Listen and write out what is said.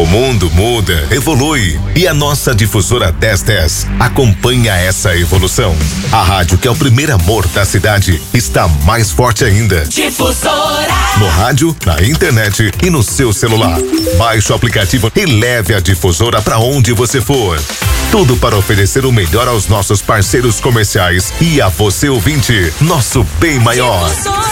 O mundo muda, evolui e a nossa difusora 1010 acompanha essa evolução. A rádio que é o primeiro amor da cidade está mais forte ainda. Difusora. No rádio, na internet e no seu celular. Baixe o aplicativo e leve a difusora para onde você for. Tudo para oferecer o melhor aos nossos parceiros comerciais e a você ouvinte, nosso bem maior.